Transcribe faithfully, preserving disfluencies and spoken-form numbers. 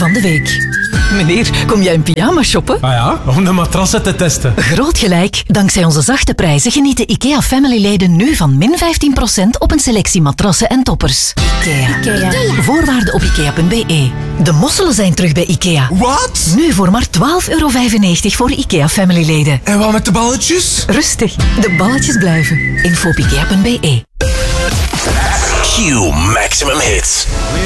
van de week. Meneer, kom jij in pyjama shoppen? Ah ja, om de matrassen te testen. Groot gelijk. Dankzij onze zachte prijzen genieten IKEA Family-leden nu van min vijftien procent op een selectie matrassen en toppers. IKEA. IKEA. Voorwaarden op ikea punt be. De mosselen zijn terug bij IKEA. Wat? Nu voor maar twaalf euro vijfennegentig voor IKEA Family-leden. En wat met de balletjes? Rustig, de balletjes blijven. Info op ikea punt be. Q Maximum Hits.